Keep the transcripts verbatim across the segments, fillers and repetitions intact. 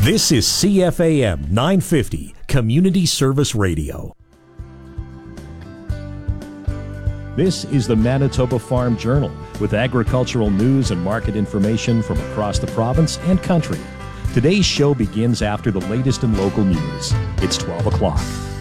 This is C F A M nine fifty, Community Service Radio. This is the Manitoba Farm Journal with agricultural news and market information from across the province and country. Today's show begins after the latest in local news. It's twelve o'clock.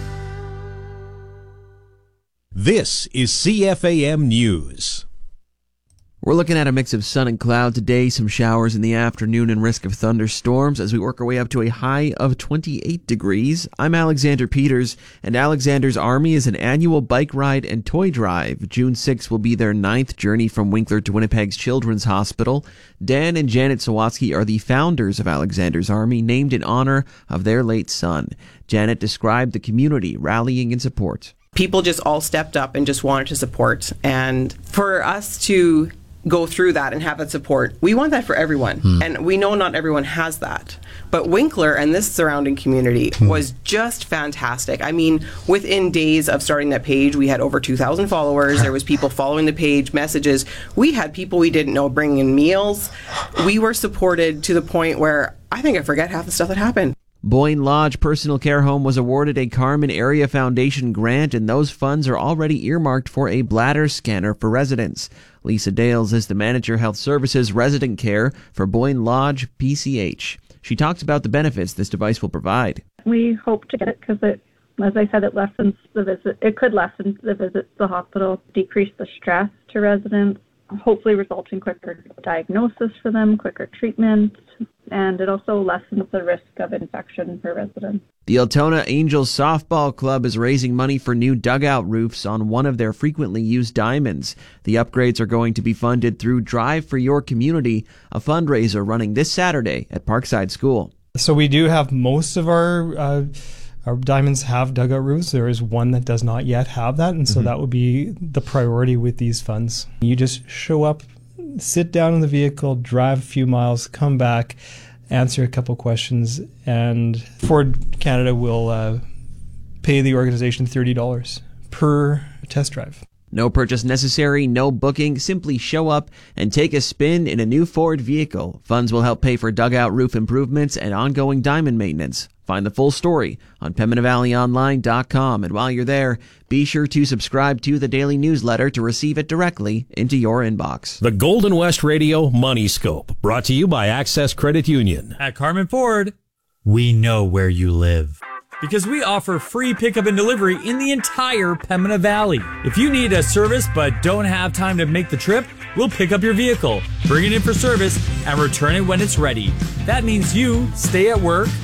This is C F A M News. We're looking at a mix of sun and cloud today, some showers in the afternoon and risk of thunderstorms as we work our way up to a high of twenty-eight degrees. I'm Alexander Peters, and Alexander's Army is an annual bike ride and toy drive. June sixth will be their ninth journey from Winkler to Winnipeg's Children's Hospital. Dan and Janet Sawatsky are the founders of Alexander's Army, named in honor of their late son. Janet described the community rallying in support. People just all stepped up and just wanted to support. And for us to go through that and have that support, we want that for everyone. Hmm. And we know not everyone has that. But Winkler and this surrounding community hmm. was just fantastic. I mean, within days of starting that page, we had over two thousand followers. There was people following the page, messages. We had people we didn't know bringing in meals. We were supported to the point where I think I forget half the stuff that happened. Boyne Lodge Personal Care Home was awarded a Carmen Area Foundation grant, and those funds are already earmarked for a bladder scanner for residents. Lisa Dales is the Manager Health Services Resident Care for Boyne Lodge P C H. She talks about the benefits this device will provide. We hope to get it because, it, as I said, it lessens the visit. It could lessen the visit to the hospital, decrease the stress to residents, hopefully result in quicker diagnosis for them, quicker treatment, and it also lessens the risk of infection for residents. The Altona Angels Softball Club is raising money for new dugout roofs on one of their frequently used diamonds. The upgrades are going to be funded through Drive for Your Community, a fundraiser running this Saturday at Parkside School. So we do have most of our uh, our diamonds have dugout roofs. There is one that does not yet have that, and so mm-hmm. that would be the priority with these funds. You just show up, sit down in the vehicle, drive a few miles, come back, answer a couple questions, and Ford Canada will uh, pay the organization thirty dollars per test drive. No purchase necessary, no booking. Simply show up and take a spin in a new Ford vehicle. Funds will help pay for dugout roof improvements and ongoing diamond maintenance. Find the full story on Pembina Valley Online dot com. And while you're there, be sure to subscribe to the daily newsletter to receive it directly into your inbox. The Golden West Radio Money Scope, brought to you by Access Credit Union. At Carmen Ford, we know where you live, because we offer free pickup and delivery in the entire Pembina Valley. If you need a service but don't have time to make the trip, we'll pick up your vehicle, bring it in for service, and return it when it's ready. That means you stay at work,